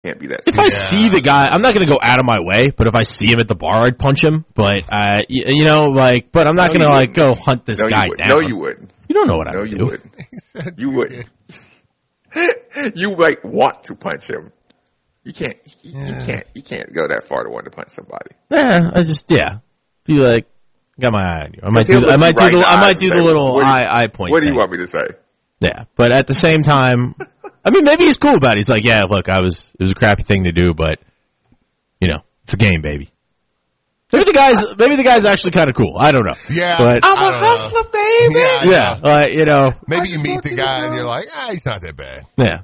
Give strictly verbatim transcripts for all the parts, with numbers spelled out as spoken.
Can't be that. If I see the guy, I'm not going to go out of my way, but if I see him at the bar, I'd punch him. But, uh, you, you know, like, but I'm not No, going to, you like, wouldn't. go hunt this No, you guy wouldn't. down. No, you wouldn't. You don't know what I No, would you do. wouldn't. You wouldn't. You might want to punch him. You can't. You, Yeah. you can't. You can't go that far to want to punch somebody. Yeah, I just, yeah. Be like, got my eye on you. I might He'll do, look I you might right do in the, the I eyes might and do say, the little what do you- eye, eye point What do you thing. want me to say? Yeah, but at the same time, I mean, maybe he's cool about it. He's like, yeah, look, I was, it was a crappy thing to do, but, you know, it's a game, baby. Maybe the guy's, maybe the guy's actually kind of cool. I don't know. Yeah. But, I'm I a don't hustler, know. baby. Yeah, I yeah, know. uh, you know, Maybe I you just meet want the you to guy and know. you're like, ah, he's not that bad. yeah.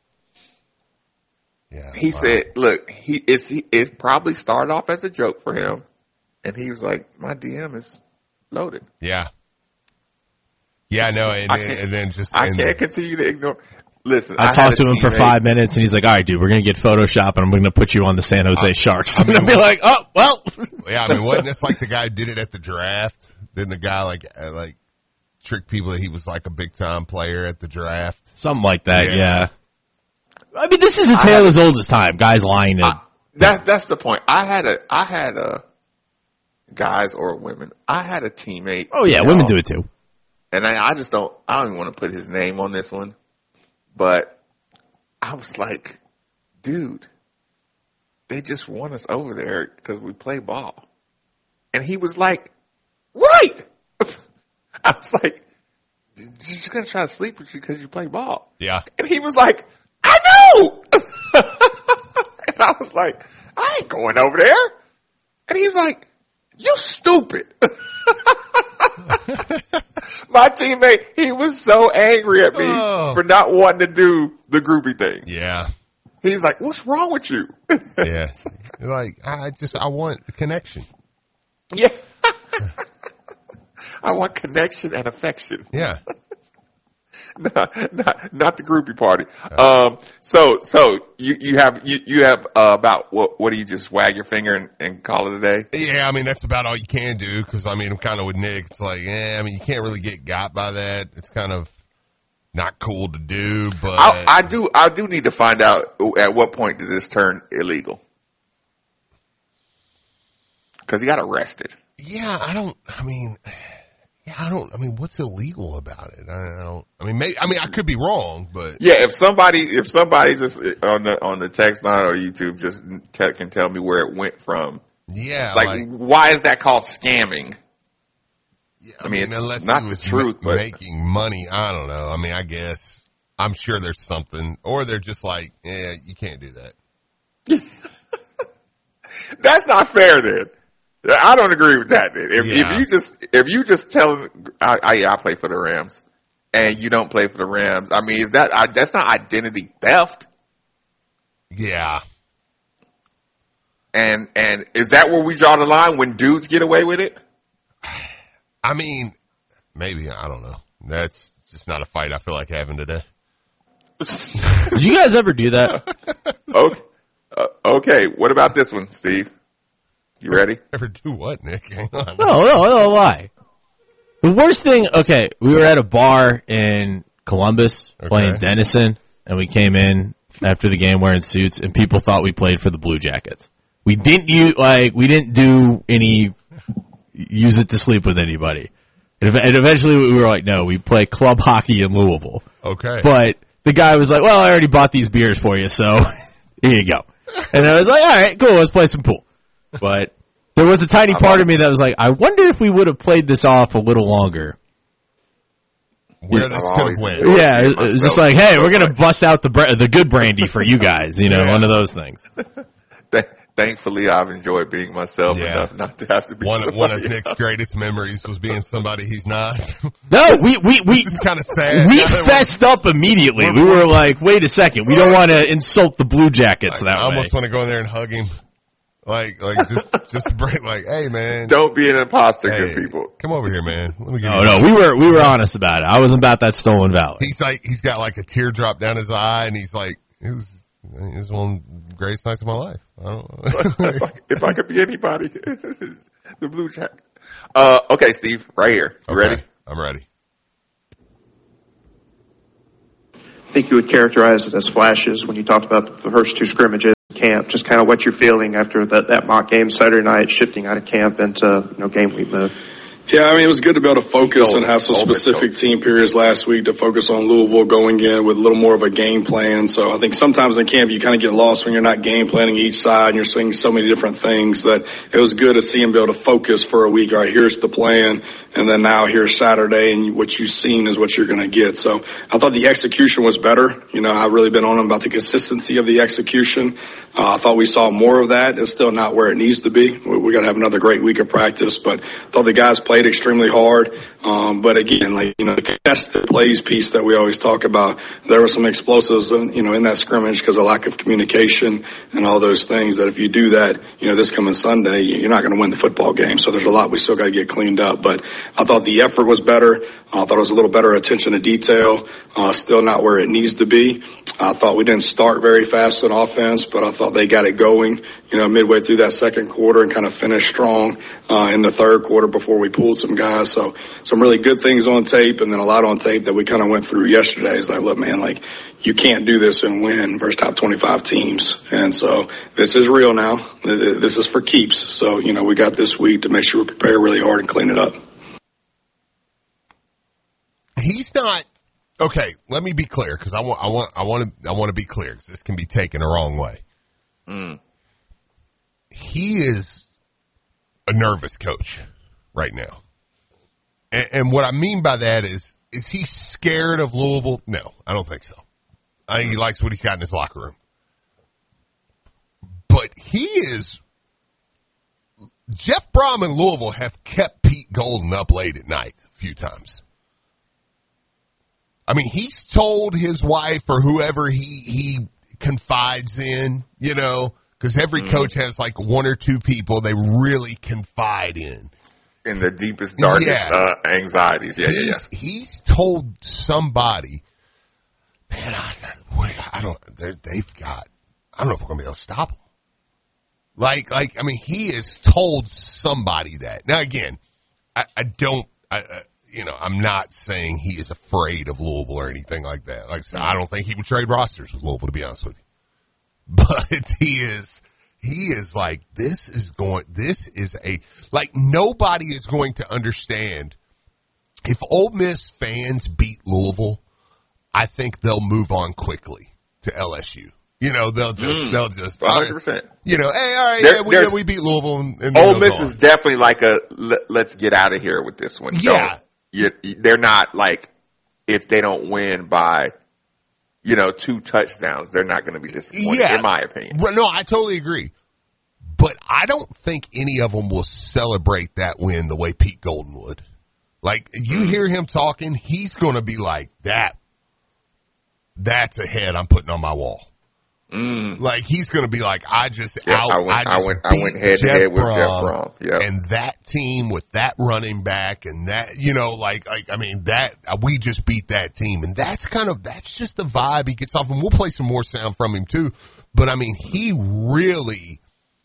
Yeah. He wow. said, "Look, he it's he, it probably started off as a joke for him, and he was like, my D M is loaded. Yeah. Yeah, no, and, I then- can't- and then just I and can't continue to ignore." Listen, I, had talked a to him for teammate- five minutes, and he's like, all right, dude, we're going to get Photoshop, and I'm going to put you on the San Jose Sharks. I mean, and I'll be like, oh, well. Yeah, I mean, wasn't this like the guy who did it at the draft? Didn't the guy like uh, like trick people that he was like a big time player at the draft? Something like that, Yeah. yeah. I mean, this is a tale as old as time. Guys lying to... I, that's that's the point. I had a I had a guys or women. I had a teammate. oh, yeah, you women know, do it too. And I, I just don't. I don't even want to put his name on this one, but I was like, dude, they just want us over there because we play ball, and he was like, right. I was like, you're just gonna try to sleep with you because you play ball. Yeah. And he was like, I know. And I was like, I ain't going over there. And he was like, you stupid. My teammate, he was so angry at me Oh. for not wanting to do the groupie thing. Yeah. He's like, what's wrong with you? Yeah. You're like, I just, I want a connection. Yeah. I want connection and affection. Yeah. not, not, not the groupie party. Um, so, so you, you have, you, you have, uh, about what, what do you just wag your finger and, and call it a day? Yeah, I mean, that's about all you can do because, I mean, I'm kind of with Nick. It's like, yeah, I mean, you can't really get got by that. It's kind of not cool to do, but. I, I do, I do need to find out at what point did this turn illegal? Cause he got arrested. Yeah, I don't, I mean, yeah, I don't, I mean, what's illegal about it? I, I don't, I mean, maybe, I mean, I could be wrong, but. Yeah, if somebody, if somebody just on the, on the text line or YouTube just te- can tell me where it went from. Yeah. Like, Like, why is that called scamming? yeah, I mean, it's unless not he was the truth, ma- but- making money, I don't know. I mean, I guess, I'm sure there's something, or they're just like, yeah, you can't do that. That's not fair then. I don't agree with that. Then. If, Yeah. if you just, if you just tell, I, I, I play for the Rams and you don't play for the Rams, I mean, is that, I, that's not identity theft. Yeah. And, and is that where we draw the line when dudes get away with it? I mean, maybe, I don't know. That's just not a fight I feel like having today. Did you guys ever do that? Okay. Uh, okay. What about this one, Steve? You ready? Ever do what, Nick? Hang on. No, no, no, lie. The worst thing, okay, we were at a bar in Columbus Okay. playing Denison, and we came in after the game wearing suits, and people thought we played for the Blue Jackets. We didn't use, like, we didn't do any, use it to sleep with anybody. And, ev- and eventually we were like, no, we play club hockey in Louisville. Okay. But the guy was like, well, I already bought these beers for you, so here you go. And I was like, all right, cool, let's play some pool. But there was a tiny part of me that was like, I wonder if we would have played this off a little longer. Where this I've could always have went. enjoyed Yeah, being it, it was myself. just like, hey, we're going to bust out the bra- the good brandy for you guys, you know, Yeah. one of those things. Th- Thankfully, I've enjoyed being myself Yeah. enough not to have to be One, somebody one of else. Nick's greatest memories was being somebody he's not. No, we, we, we, This is kind of sad. we Now that fessed up immediately. We were like, wait a second, we don't want to insult the Blue Jackets we're- that I way. almost want to go in there and hug him. Like, like just, just to break, like, hey man. Don't be an imposter, hey, good people. Come over here, man. Let me give No, you no, we were, we were honest about it. I wasn't about that stolen valor. He's like, he's got like a teardrop down his eye and he's like, it was, it was one of the greatest nights of my life. I don't know. if, I, if I could be anybody, the Blue Jacket. Uh, okay, Steve, right here. You Okay, ready? I'm ready. think you would characterize it as flashes when you talked about the first two scrimmages in camp, just kind of what you're feeling after that, that mock game Saturday night, shifting out of camp into, you know, game week mode. Yeah, I mean, it was good to be able to focus and have some specific team periods last week to focus on Louisville going in with a little more of a game plan. So I think sometimes in camp you kind of get lost when you're not game planning each side and you're seeing so many different things that it was good to see him be able to focus for a week. All right, here's the plan. And then now here's Saturday, and what you've seen is what you're going to get. So I thought the execution was better. You know, I've really been on him about the consistency of the execution. Uh, I thought we saw more of that. It's still not where it needs to be. We, we got to have another great week of practice, but I thought the guys played extremely hard. Um, but again, like, you know, the contested plays piece that we always talk about, there were some explosives, in, you know, in that scrimmage because of lack of communication and all those things that if you do that, you know, this coming Sunday, you're not going to win the football game. So there's a lot we still got to get cleaned up. But I thought the effort was better. I thought it was a little better attention to detail. Uh, still not where it needs to be. I thought we didn't start very fast on offense, but I thought they got it going, you know, midway through that second quarter and kind of finished strong uh, in the third quarter before we pulled some guys. So some really good things on tape, and then a lot on tape that we kind of went through yesterday. It's like, look, man, like you can't do this and win versus top twenty-five teams. And so this is real now. This is for keeps. So, you know, we got this week to make sure we prepare really hard and clean it up. He's not. Okay, let me be clear because I want, I want, I want to, I want to be clear because this can be taken the wrong way. Mm. He is a nervous coach right now, and, and what I mean by that is, is he scared of Louisville? No, I don't think so. I think he likes what he's got in his locker room, but he is. Jeff Brom and Louisville have kept Pete Golden up late at night a few times. I mean, he's told his wife or whoever he, he confides in, you know, because every mm. coach has like one or two people they really confide in. In the deepest, darkest yeah. uh, anxieties. Yeah, he's, yeah, yeah. He's told somebody, man, I, I don't, they've got, I don't know if we're going to be able to stop them. Like, like, I mean, he has told somebody that. Now, again, I, I don't, I, I You know, I'm not saying he is afraid of Louisville or anything like that. Like I said, I don't think he would trade rosters with Louisville, to be honest with you. But he is, he is like, this is going, this is a, like nobody is going to understand. If Ole Miss fans beat Louisville, I think they'll move on quickly to L S U. You know, they'll just, mm, they'll just, one hundred percent. You know, hey, all right, there, yeah, we, yeah, we beat Louisville. And, and Ole Miss is definitely like a, let, let's get out of here with this one. Yeah. You, they're not like, if they don't win by, you know, two touchdowns, they're not going to be disappointed, yeah. in my opinion. No, I totally agree. But I don't think any of them will celebrate that win the way Pete Golden would. Like, you mm. hear him talking, he's going to be like, that, that's a head I'm putting on my wall. Mm. Like, he's going to be like, I just yeah, out, I went, I, just I went, I went head to head with Jeff Brom. Yeah. And that team with that running back and that, you know, like, like, I mean, that, we just beat that team. And that's kind of, that's just the vibe he gets off. And we'll play some more sound from him too. But I mean, he really,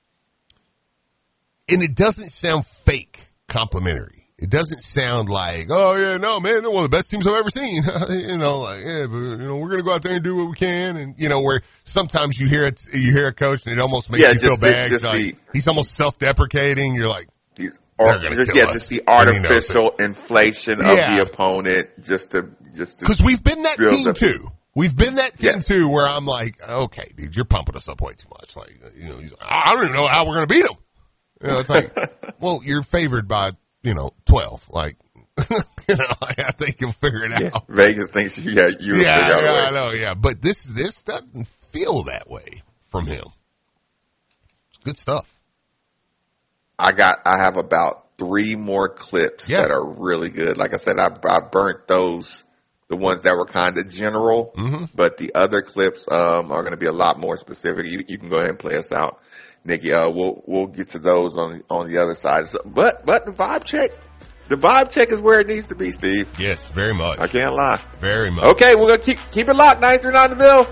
and it doesn't sound fake complimentary. It doesn't sound like, oh yeah, no man, they're one of the best teams I've ever seen. you know, like, yeah, but you know, we're gonna go out there and do what we can, and you know, where sometimes you hear it, you hear a coach, and it almost makes yeah, you just, feel bad. Just like, the, he's almost self-deprecating. You're like, he's, or just, yeah, us. just the artificial inflation yeah. of the opponent, just to just because we've been that team too. His, We've been that team yes. too, where I'm like, okay, dude, you're pumping us up way too much. Like, you know, he's like, I don't even know how we're gonna beat them. You know, it's like, well, you're favored by, you know, twelve. Like, you know, I think you'll figure it out. Yeah. Vegas thinks you, yeah, you. Yeah, figure out yeah, a way. I know, yeah. But this, this doesn't feel that way from him. It's good stuff. I got, I have about three more clips yeah. that are really good. Like I said, I, I burnt those, the ones that were kind of general, mm-hmm. but the other clips, um, are going to be a lot more specific. You, you can go ahead and play us out, Nikki. Uh, we'll, we'll get to those on, on the other side. So, but, but the vibe check. The vibe check is where it needs to be, Steve. Yes, very much. I can't lie. Very much. Okay, we're going to keep, keep it locked. nine three nine The Mill.